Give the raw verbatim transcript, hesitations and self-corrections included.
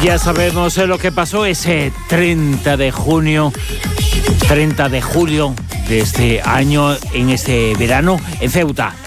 Ya sabemos lo que pasó ese treinta de junio, treinta de julio de este año, en este verano, en Ceuta.